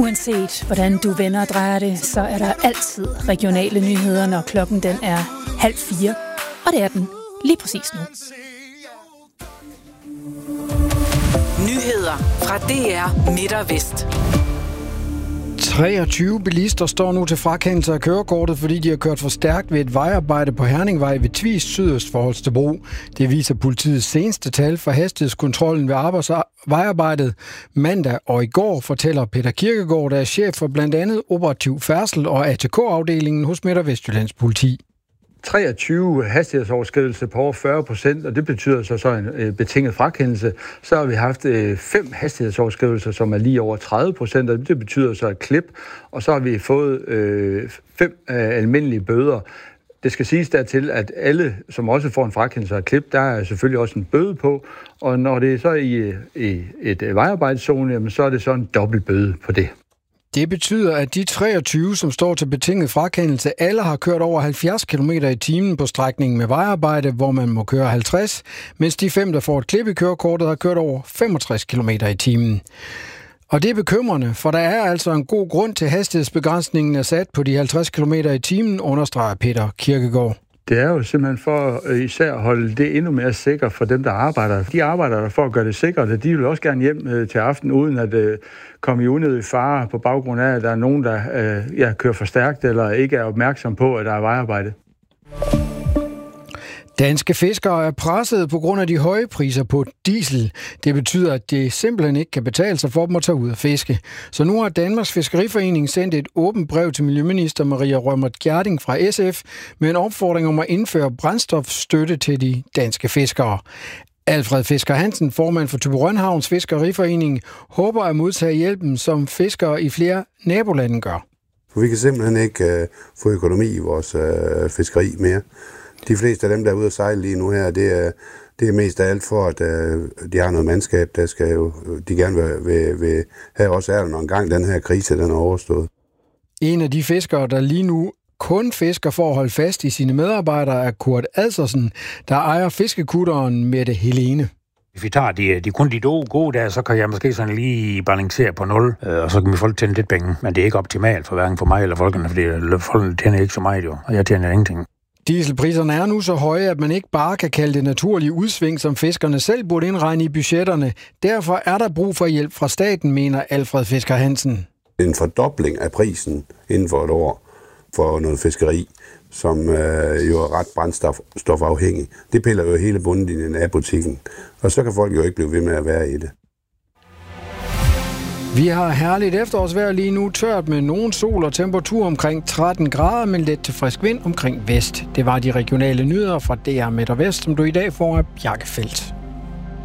Uanset hvordan du vender og drejer det, så er der altid regionale nyheder, når klokken den er 3:30. Og det er den lige præcis nu. Nyheder fra DR Midt og Vest. 23 bilister står nu til frakendelse af kørekortet, fordi de har kørt for stærkt ved et vejarbejde på Herningvej ved Tvis sydøst for Holstebro. Det viser politiets seneste tal for hastighedskontrollen ved vejarbejdet mandag og i går, fortæller Peter Kirkegaard, der er chef for blandt andet operativ færdsel og ATK-afdelingen hos Midt- og Vestjyllands politi. 23 hastighedsoverskridelser på over 40%, og det betyder så en betinget frakendelse. Så har vi haft 5 hastighedsoverskridelser, som er lige over 30%, og det betyder så et klip. Og så har vi fået 5 almindelige bøder. Det skal siges dertil, at alle, som også får en frakendelse af klip, der er selvfølgelig også en bøde på. Og når det er så i et vejarbejdszone, så er det så en dobbelt bøde på det. Det betyder, at de 23, som står til betinget frakendelse, alle har kørt over 70 km i timen på strækningen med vejarbejde, hvor man må køre 50, mens de 5, der får et klip i kørekortet, har kørt over 65 km i timen. Og det er bekymrende, for der er altså en god grund til hastighedsbegrænsningen er sat på de 50 km i timen, understreger Peter Kirkegaard. Det er jo simpelthen for især at holde det endnu mere sikkert for dem, der arbejder. De arbejder der for at gøre det sikkert, og de vil også gerne hjem til aften, uden at komme i unødig fare på baggrund af, at der er nogen, der kører for stærkt eller ikke er opmærksom på, at der er vejarbejde. Danske fiskere er presset på grund af de høje priser på diesel. Det betyder, at det simpelthen ikke kan betale sig for dem at tage ud og fiske. Så nu har Danmarks Fiskeriforening sendt et åbent brev til Miljøminister Maria Reumert Gjerding fra SF med en opfordring om at indføre brændstofstøtte til de danske fiskere. Alfred Fisker Hansen, formand for Thyborøn-Havns Fiskeriforening, håber at modtage hjælpen, som fiskere i flere nabolande gør. Vi kan simpelthen ikke få økonomi i vores fiskeri mere. De fleste af dem, der er ude at sejle lige nu her, det er mest af alt for, at de har noget mandskab, der skal jo, de gerne vil have også er der nogle gang den her krise, den er overstået. En af de fiskere, der lige nu kun fisker for at holde fast i sine medarbejdere, er Kurt Adsersen, der ejer fiskekutteren Mette Helene. Hvis vi tager kun de gode dage, så kan jeg måske sådan lige balancere på 0, og så kan vi folk tjene lidt penge. Men det er ikke optimalt for hverken for mig eller folkene, fordi folkene tjener ikke så meget jo, og jeg tjener ingenting. Dieselpriserne er nu så høje, at man ikke bare kan kalde det naturlige udsving, som fiskerne selv burde indregne i budgetterne. Derfor er der brug for hjælp fra staten, mener Alfred Fisker Hansen. En fordobling af prisen inden for et år for noget fiskeri, som jo er ret brændstofafhængig. Det piller jo hele bundlinjen af butikken, og så kan folk jo ikke blive ved med at være i det. Vi har herligt efterårsvejr lige nu, tørt med nogen sol og temperatur omkring 13 grader, men let til frisk vind omkring vest. Det var de regionale nyheder fra DR Midt og Vest, som du i dag får af Bjarke Feldt.